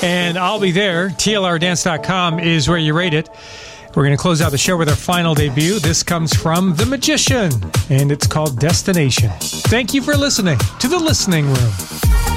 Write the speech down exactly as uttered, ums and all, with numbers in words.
And I'll be there. T L R dance dot com is where you rate it. We're going to close out the show with our final debut. This comes from The Magician, and it's called Destination. Thank you for listening to The Listening Room.